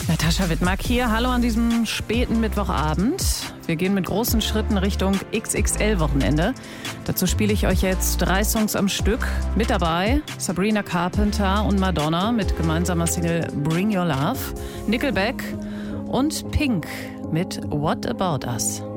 Natascha Wittmark hier. Hallo an diesem späten Mittwochabend. Wir gehen mit großen Schritten Richtung XXL-Wochenende. Dazu spiele ich euch jetzt 3 Songs am Stück. Mit dabei Sabrina Carpenter und Madonna mit gemeinsamer Single Bring Your Love, Nickelback und Pink mit What About Us.